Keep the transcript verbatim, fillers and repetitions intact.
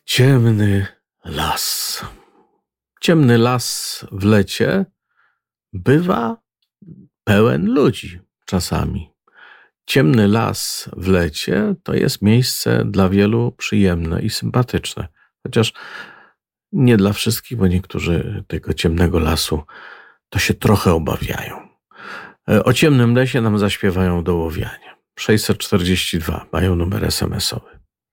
Ciemny las. Ciemny las w lecie bywa pełen ludzi czasami. Ciemny las w lecie to jest miejsce dla wielu przyjemne i sympatyczne. Chociaż nie dla wszystkich, bo niektórzy tego ciemnego lasu to się trochę obawiają. O ciemnym lesie nam zaśpiewają Dołowianie. sześćset czterdzieści dwa mają numer es em esowy.